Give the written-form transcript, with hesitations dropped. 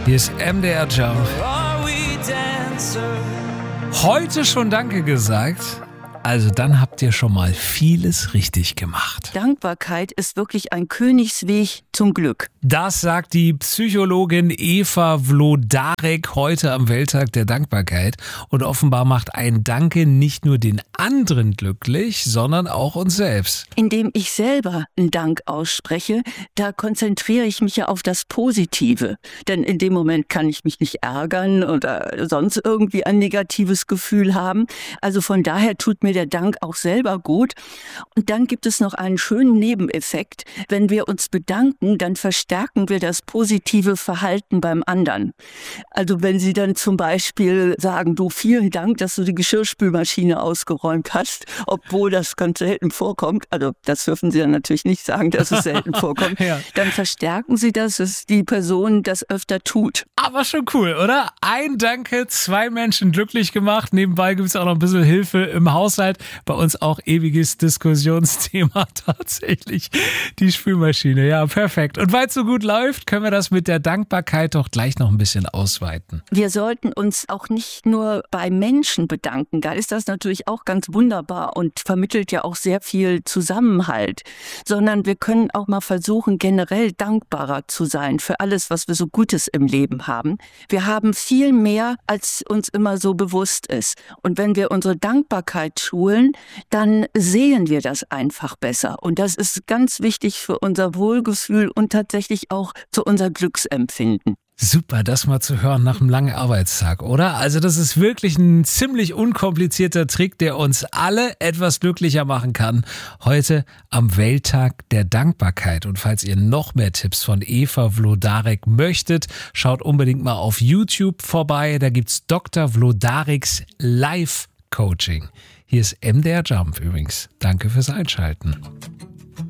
Hier ist MDR Jump. Heute schon Danke gesagt. Also dann habt ihr schon mal vieles richtig gemacht. Dankbarkeit ist wirklich ein Königsweg zum Glück. Das sagt die Psychologin Eva Wlodarek heute am Welttag der Dankbarkeit. Und offenbar macht ein Danke nicht nur den anderen glücklich, sondern auch uns selbst. Indem ich selber einen Dank ausspreche, da konzentriere ich mich ja auf das Positive. Denn in dem Moment kann ich mich nicht ärgern oder sonst irgendwie ein negatives Gefühl haben. Also von daher tut mir der Dank auch selber gut. Und dann gibt es noch einen schönen Nebeneffekt. Wenn wir uns bedanken, dann verstärken wir das positive Verhalten beim anderen. Also wenn Sie dann zum Beispiel sagen, du, vielen Dank, dass du die Geschirrspülmaschine ausgeräumt hast, obwohl das ganz selten vorkommt, also das dürfen Sie dann natürlich nicht sagen, dass es selten vorkommt, ja. Dann verstärken Sie das, dass die Person das öfter tut. Aber schon cool, oder? Ein Danke, 2 Menschen glücklich gemacht. Nebenbei gibt es auch noch ein bisschen Hilfe im Haushalt. Bei uns auch ewiges Diskussionsthema tatsächlich. Die Spülmaschine, ja, perfekt. Und weil es so gut läuft, können wir das mit der Dankbarkeit doch gleich noch ein bisschen ausweiten. Wir sollten uns auch nicht nur bei Menschen bedanken. Da ist das natürlich auch ganz wunderbar und vermittelt ja auch sehr viel Zusammenhalt. Sondern wir können auch mal versuchen, generell dankbarer zu sein für alles, was wir so Gutes im Leben haben. Wir haben viel mehr, als uns immer so bewusst ist. Und wenn wir unsere Dankbarkeit schulen, dann sehen wir das einfach besser. Und das ist ganz wichtig für unser Wohlgefühl und tatsächlich auch für unser Glücksempfinden. Super, das mal zu hören nach einem langen Arbeitstag, oder? Also das ist wirklich ein ziemlich unkomplizierter Trick, der uns alle etwas glücklicher machen kann. Heute am Welttag der Dankbarkeit. Und falls ihr noch mehr Tipps von Eva Wlodarek möchtet, schaut unbedingt mal auf YouTube vorbei. Da gibt's Dr. Wlodareks Live Coaching. Hier ist MDR Jump übrigens. Danke fürs Einschalten.